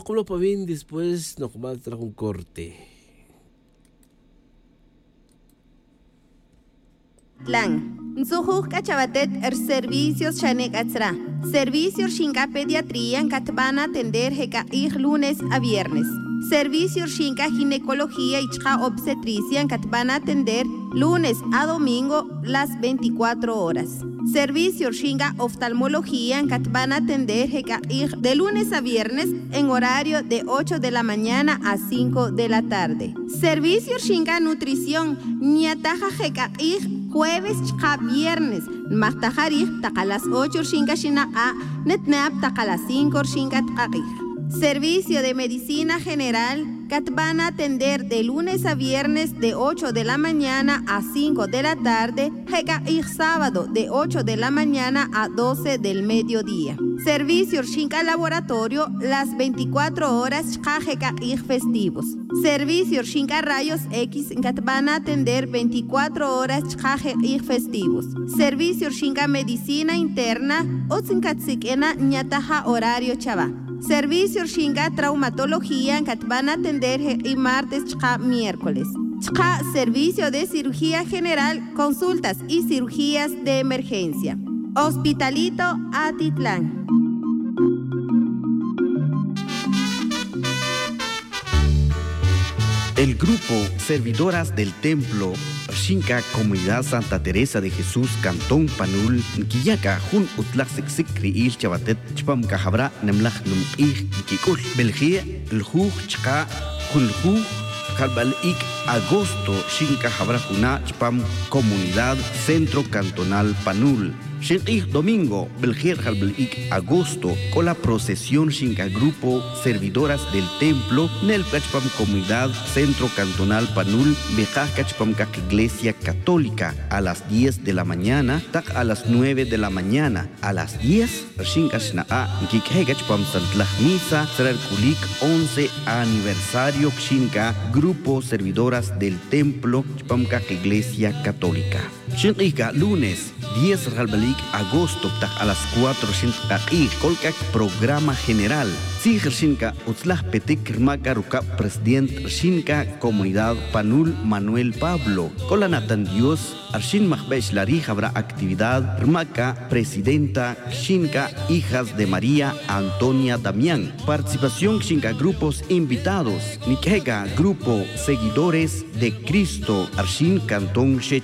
como bien después nos vamos a traer un corte. Lan, Nzuhuk Kachabatet servicios Shanek Atzra. Servicios Shinka Pediatría en Katbana atender Heka lunes a viernes. Servicios Shinka Ginecología y Chka Obstetricia en Katbana atender lunes a domingo las 24 horas. Servicios Shinka Oftalmología en Katbana atender Heka de lunes a viernes en horario de 8 de la mañana a 5 de la tarde. Servicios Shinka Nutrición Niataja Heka jueves chqa viernes mahtajarij taqa las 8 shinka shina a netnap taqa las 5 shinka tqaqij. Servicio de medicina general van a atender de lunes a viernes de 8 de la mañana a 5 de la tarde, y sábado de 8 de la mañana a 12 del mediodía. Servicio Shinka Laboratorio las 24 horas y festivos. Servicio Shinka Rayos X van a atender 24 horas y festivos. Servicio Shinka Medicina Interna Otzinkatsikena Ñataja horario chava. Servicio Shinka Traumatología que van a atender y martes miércoles. Servicio de Cirugía General, consultas y cirugías de emergencia. Hospitalito Atitlán. El grupo Servidoras del Templo Shinka Comunidad Santa Teresa de Jesús Cantón Panul Nkiyaka Jun Utlak Sikri Il Chabatet Chpam Kahabra Nemlach Num Ich Kikul Belgia Lhuj Chka Kulhu Kalbal Ik Agosto Shinka Habra Juna Chpam Comunidad Centro Cantonal Panul Shinka Domingo Belgia Kalbal Ik Agosto con la procesión Shinka Grupo Servidoras del Templo Nel Kachpam Comunidad Centro Cantonal Panul Bejaj Kachpam Kak Iglesia Católica a las 10 de la mañana tak a las 9 de la mañana a las 10 Shinka Shnaa Kikhe Kachpam Santlaj Misa será el Kulik 11 aniversario Shinka Grupo Servidoras del Templo Chpam Kak Iglesia Católica Shinka lunes 10 Ralbalik agosto tak a las 4 Shinka Kolkak programa general Sijer Shinka Utzlah Petik Rmaka Ruka Presidente Shinka Comunidad Panul Manuel Pablo Kolanatan Dios Arshin Mahbesh Lari habrá actividad Rmaka Presidenta Shinka Hijas de María Antonia Damián participación Shinka grupos invitados Nikega Grupo Seguidores de Cristo Arshin Cantón